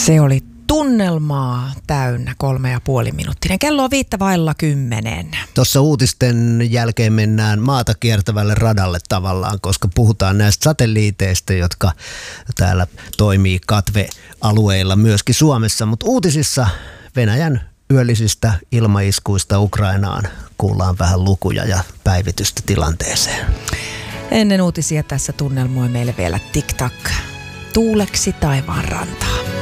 Se oli tunnelmaa täynnä 3,5 minuuttinen. Kello on 9:05. Tuossa uutisten jälkeen mennään maata kiertävälle radalle tavallaan, koska puhutaan näistä satelliiteista, jotka täällä toimii katvealueilla myöskin Suomessa. Mutta uutisissa Venäjän yöllisistä ilmaiskuista Ukrainaan kuullaan vähän lukuja ja päivitystä tilanteeseen. Ennen uutisia tässä tunnelmoi meille vielä TikTok. Tuuleksi taivaan rantaa.